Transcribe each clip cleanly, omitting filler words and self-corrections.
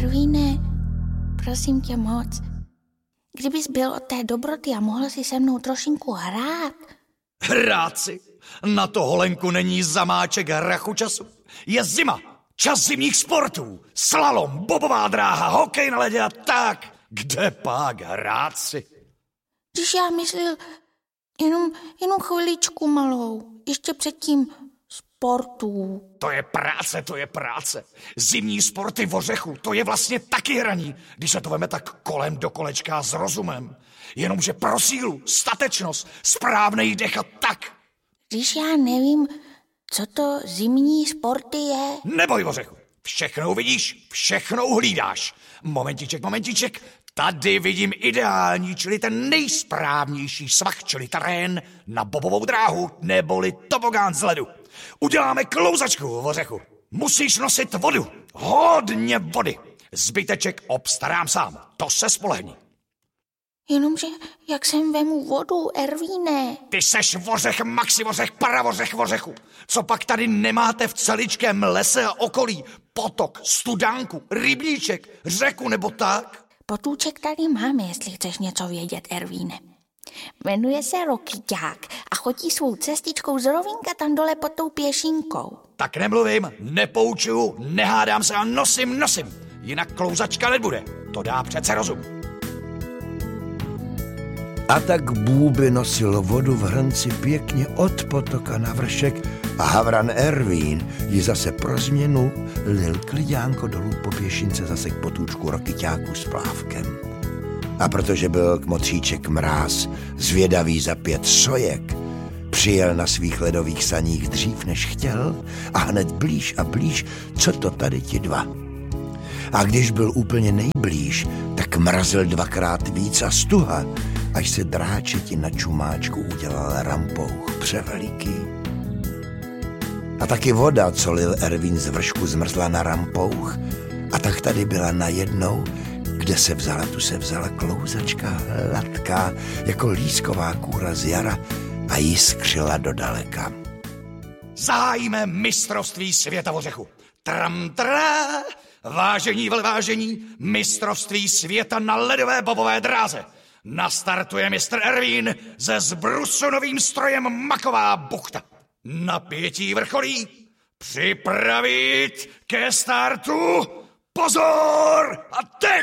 Ervíne, prosím tě moc, kdybys byl od té dobroty a mohl si se mnou trošinku hrát. Hrát si? Na to holenku není zamáček hrachu času. Je zima, čas zimních sportů, slalom, bobová dráha, hokej na ledě a tak. Kde pak hrát si? Když já myslel jenom chviličku malou, ještě předtím sportů. To je práce. Zimní sporty v ořechu, to je vlastně taky hraní, když se to veme tak kolem do kolečka s rozumem. Jenomže pro sílu, statečnost, správnej dech a tak. Když já nevím, co to zimní sporty je. Neboj, ořechu, všechno vidíš, všechno hlídáš. Momentiček, tady vidím ideální, čili ten nejsprávnější svah, čili terén na bobovou dráhu, neboli tobogán z ledu. Uděláme klouzačku, ořechu. Musíš nosit vodu, hodně vody. Zbyteček obstarám sám, to se spolehni. Jenomže jak sem vemu vodu, Ervíne? Ty seš vořech, maxi vořech, paravořech vořechu. Co pak tady nemáte v celičkém lese a okolí? Potok, studánku, rybníček, řeku nebo tak? Potůček tady máme, jestli chceš něco vědět, Ervíne. Jmenuje se Rokyťák a chodí svou cestičkou z rovínka tam dole pod tou pěšinkou. Tak nemluvím, nepoučuju, nehádám se a nosím. Jinak klouzačka nebude. To dá přece rozum. A tak Bůby nosil vodu v hrnci pěkně od potoka na vršek a havran Ervín ji zase pro změnu lil klidňánko dolů po pěšince zase k potůčku Rokyťáku s plávkem. A protože byl kmotříček Mráz zvědavý za 5 sojek, přijel na svých ledových saních dřív než chtěl a hned blíž a blíž, co to tady ti dva. A když byl úplně nejblíž, tak mrazil 2krát víc a stuha, až se dráčeti na čumáčku udělal rampouch převeliký. A taky voda, co lil Ervín z vršku, zmrzla na rampouch a tak tady byla najednou, kde se vzala klouzačka hladká, jako lísková kůra z jara a jiskřila do daleka. Zahájíme mistrovství světa v ořechu. Tram, vážení, velvážení, mistrovství světa na ledové bobové dráze. Nastartuje mistr Ervín se zbrusunovým strojem Maková buchta. Napětí vrcholí, připravit ke startu, pozor a teď!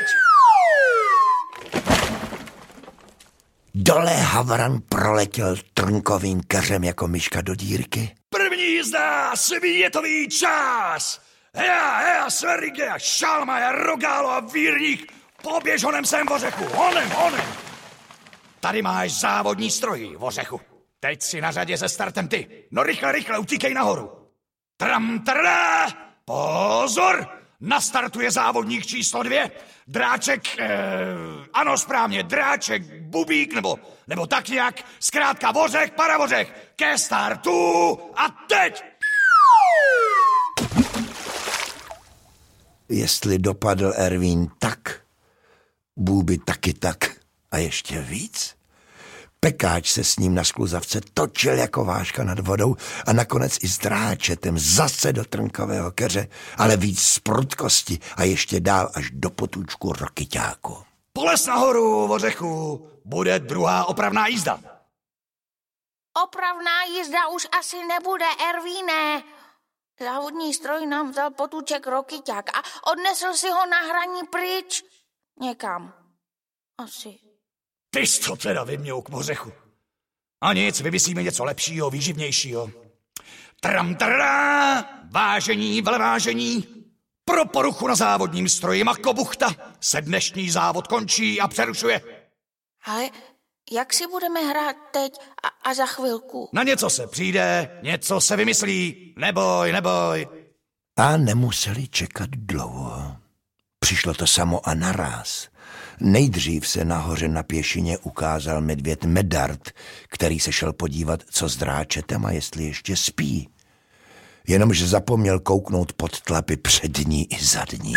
Dole havran proletěl trnkovým keřem jako myška do dírky. První jízda, světový čas! Hea, Sverige, Šalmaja, Rogálo a Vírník, poběž honem sem v ořechu, honem! Tady máš závodní stroj v ořechu. Teď si na řadě se startem ty. No rychle, utíkej nahoru. Pozor! Nastartuje závodník číslo 2. Dráček, ano správně, dráček, bubík, nebo tak nějak, zkrátka vořech, paravořech, ke startu a teď! Jestli dopadl Ervín tak, Bůby taky tak a ještě víc. Pekáč se s ním na skluzavce točil jako váška nad vodou a nakonec i s dráčetem zase do trnkového keře, ale víc z prudkosti a ještě dál až do potůčku Rokyťáku. Poles nahoru, ořechu, bude druhá opravná jízda. Opravná jízda už asi nebude, Ervíne. Závodní stroj nám vzal potůček Rokyťák a odnesl si ho na hraní pryč. Někam. Asi. Ty jsi to teda vyměuk, ořechu. A nic, vymyslíme něco lepšího, výživnějšího. Vážení, velvážení, pro poruchu na závodním stroji Makobuchta se dnešní závod končí a přerušuje. Ale jak si budeme hrát teď a za chvilku? Na něco se přijde, něco se vymyslí, neboj. A nemuseli čekat dlouho. Přišlo to samo a naráz. Nejdřív se nahoře na pěšině ukázal medvěd Medard, který se šel podívat, co s dráčetem a jestli ještě spí. Jenomže zapomněl kouknout pod tlapy přední i zadní.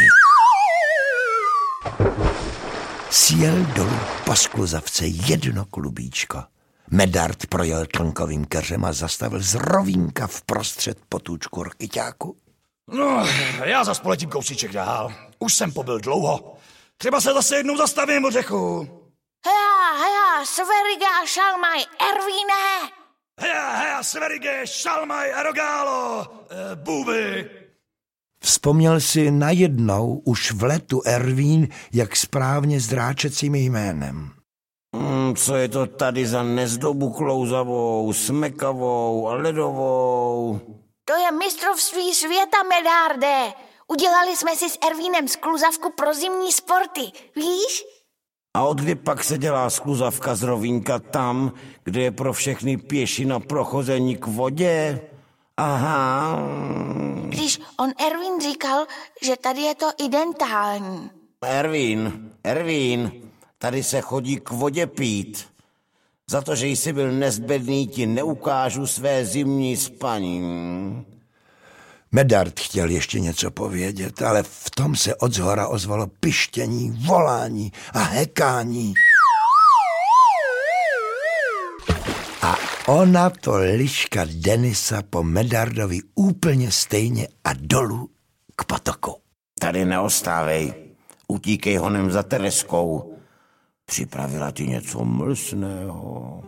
Sjel dolů po skluzavce jedno klubíčko. Medard projel trnkovým keřem a zastavil z rovínka vprostřed potůčku Rokyťáku. No, já zas poletím kousíček dál. Už jsem pobyl dlouho. Třeba se zase jednou zastavím od řeku. Heja, Sveriga, Šalmaj, Ervíne! Heja, Sverige, Šalmaj, Erogálo, Bůby. Vzpomněl si najednou už v letu Ervín, jak správně s dráčecím jménem. Co je to tady za nezdobu klouzavou, smekavou a ledovou? To je mistrovství světa, Medárde. Udělali jsme si s Ervínem skluzavku pro zimní sporty, víš? A od kdy pak se dělá skluzavka z rovínka tam, kde je pro všechny pěši na prochození k vodě? Aha. Když on Ervín říkal, že tady je to identální. Ervín, tady se chodí k vodě pít. Za to, že jsi byl nezbedný, ti neukážu své zimní spaní. Medard chtěl ještě něco povědět, ale v tom se odzhora ozvalo pištění, volání a hekání. A ona to liška Denisa po Medardovi úplně stejně a dolů k potoku. Tady neostávej, utíkej honem za Tereskou. Připravila ti něco mlsného.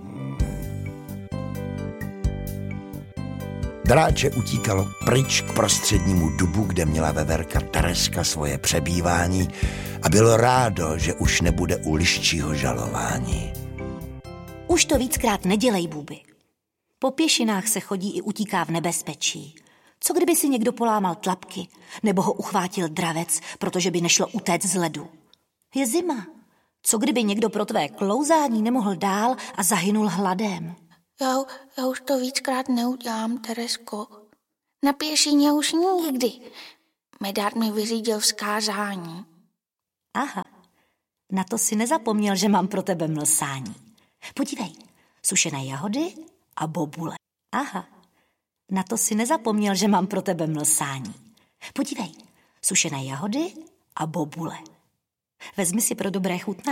Dráče utíkalo pryč k prostřednímu dubu, kde měla veverka Tereska svoje přebývání a bylo rádo, že už nebude u liščího žalování. Už to víckrát nedělej, Bůby. Po pěšinách se chodí i utíká v nebezpečí. Co kdyby si někdo polámal tlapky, nebo ho uchvátil dravec, protože by nešlo utéct z ledu? Je zima. Co kdyby někdo pro tvé klouzání nemohl dál a zahynul hladem? Já už to víckrát neudělám, Teresko. Na pěšině už nikdy. Medard mi vyřídil vzkázání. Aha, na to si nezapomněl, že mám pro tebe mlsání. Podívej, sušené jahody a bobule. Aha, na to si nezapomněl, že mám pro tebe mlsání. Podívej, sušené jahody a bobule. Vezmi si pro dobré chutnání.